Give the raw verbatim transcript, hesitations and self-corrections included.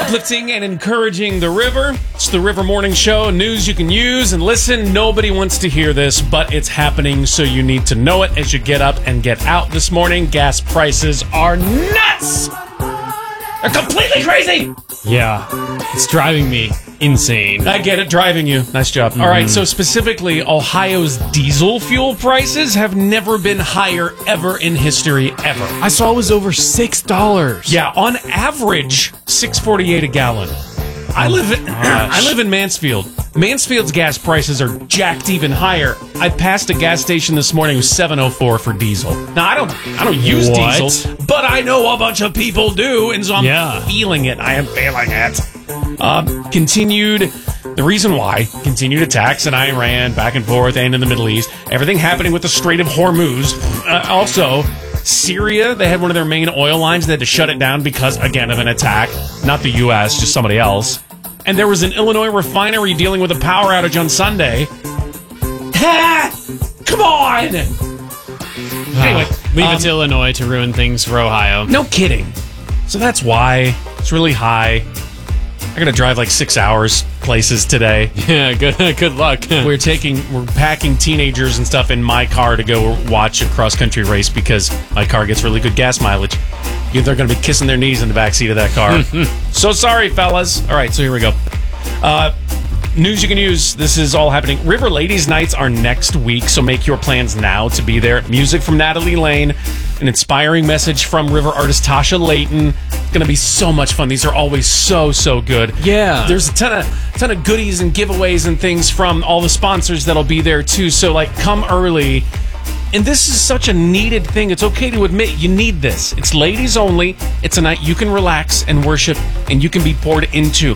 Uplifting and encouraging the river. It's the River Morning Show. News you can use and listen. Nobody wants to hear this, but it's happening, so you need to know it as you get up and get out this morning. Gas prices are nuts! They're completely crazy! Yeah, it's driving me insane. I get it, driving you. Nice job. Mm-hmm. All right, so specifically, Ohio's diesel fuel prices have never been higher ever in history, ever. I saw it was over six dollars. Yeah, on average, six forty-eight a gallon. I live in I live in Mansfield. Mansfield's gas prices are jacked even higher. I passed a gas station this morning with seven oh four for diesel. Now I don't I don't use What? diesel, but I know a bunch of people do, and so I'm Yeah. feeling it. I am feeling it. Um, continued. The reason why continued attacks in Iran, back and forth, and in the Middle East. Everything happening with the Strait of Hormuz. Uh, also, Syria, they had one of their main oil lines. They had to shut it down because, again, of an attack. Not the U S, just somebody else. And there was an Illinois refinery dealing with a power outage on Sunday. Ha! Come on! Anyway, Leave um, it to Illinois to ruin things for Ohio. no kidding. So that's why it's really high. I gotta drive like six hours places today. Yeah, good good luck. We're taking, we're packing teenagers and stuff in my car to go watch a cross-country race because my car gets really good gas mileage. Yeah, they're going to be kissing their knees in the backseat of that car. So sorry, fellas. All right, so here we go. Uh, news you can use. This is all happening. River Ladies Nights are next week, so make your plans now to be there. Music from Natalie Lane, an inspiring message from River artist Tasha Layton. It's going to be so much fun. These are always so, so good. Yeah. There's a ton of ton of goodies and giveaways and things from all the sponsors that'll be there, too. So, like, come early. And this is such a needed thing. It's okay to admit you need this. It's ladies only. It's a night you can relax and worship, and you can be poured into.